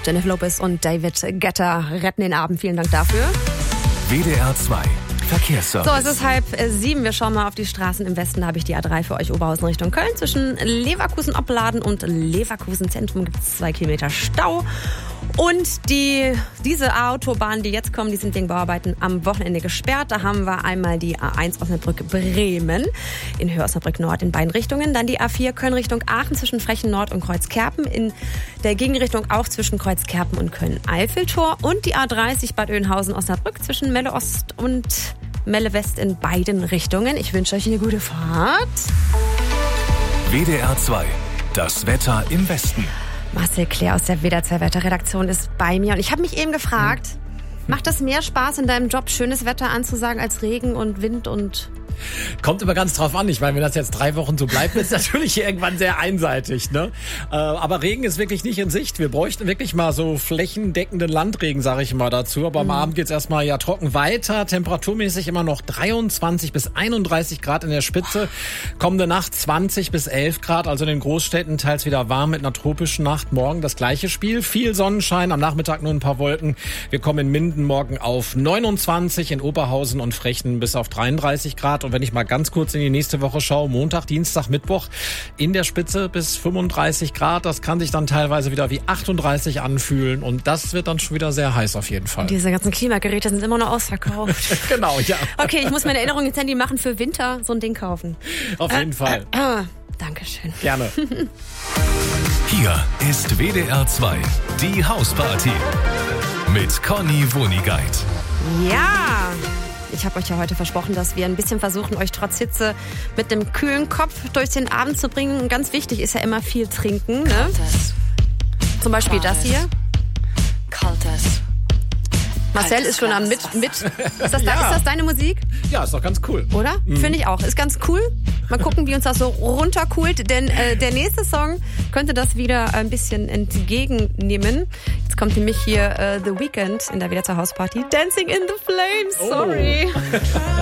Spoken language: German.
Jennifer Lopez und David Guetta retten den Abend. Vielen Dank dafür. WDR 2 Verkehrsservice. So, es ist 6:30. Wir schauen mal auf die Straßen im Westen. Da habe ich die A3 für euch, Oberhausen Richtung Köln. Zwischen Leverkusen Opladen und Leverkusen Zentrum gibt es 2 Kilometer Stau. Und diese Autobahnen, die jetzt kommen, die sind wegen Bauarbeiten am Wochenende gesperrt. Da haben wir einmal die A1 Osnabrück-Bremen in Höhe Osnabrück Nord in beiden Richtungen. Dann die A4 Köln Richtung Aachen zwischen Frechen Nord und Kreuzkerpen. In der Gegenrichtung auch zwischen Kreuzkerpen und Köln-Eiffeltor. Und die A30 Bad Oeynhausen-Osnabrück zwischen Melle Ost und Melle West in beiden Richtungen. Ich wünsche euch eine gute Fahrt. WDR 2, das Wetter im Westen. Marcel Claire aus der WDR 2 Wetterredaktion ist bei mir. Und ich habe mich eben gefragt, macht das mehr Spaß in deinem Job, schönes Wetter anzusagen, als Regen und Wind und... Kommt immer ganz drauf an. Ich meine, wenn das jetzt 3 Wochen so bleibt, ist es natürlich irgendwann sehr einseitig, ne? Aber Regen ist wirklich nicht in Sicht. Wir bräuchten wirklich mal so flächendeckenden Landregen, sage ich mal dazu. Aber am Abend geht's erstmal ja trocken weiter. Temperaturmäßig immer noch 23 bis 31 Grad in der Spitze. Kommende Nacht 20 bis 11 Grad. Also in den Großstädten teils wieder warm mit einer tropischen Nacht. Morgen das gleiche Spiel. Viel Sonnenschein. Am Nachmittag nur ein paar Wolken. Wir kommen in Minden morgen auf 29, in Oberhausen und Frechen bis auf 33 Grad. Und wenn ich mal ganz kurz in die nächste Woche schaue, Montag, Dienstag, Mittwoch in der Spitze bis 35 Grad. Das kann sich dann teilweise wieder wie 38 anfühlen. Und das wird dann schon wieder sehr heiß auf jeden Fall. Und diese ganzen Klimageräte sind immer noch ausverkauft. Genau, ja. Okay, ich muss meine Erinnerung ins Handy machen für Winter, so ein Ding kaufen. Auf jeden Fall. Dankeschön. Gerne. Hier ist WDR 2, die Hausparty mit Conny Wonigkeit. Ja, ich habe euch ja heute versprochen, dass wir ein bisschen versuchen, euch trotz Hitze mit einem kühlen Kopf durch den Abend zu bringen. Und ganz wichtig ist ja immer viel trinken, ne? Zum Beispiel das hier. Marcel ist schon am mit. Ist das deine Musik? Ja, ist doch ganz cool. Oder? Finde ich auch. Ist ganz cool. Mal gucken, wie uns das so runtercoolt. Denn der nächste Song könnte das wieder ein bisschen entgegennehmen. Jetzt kommt nämlich hier The Weeknd in der WDR 2 Hausparty. Dancing in the Flames. Sorry.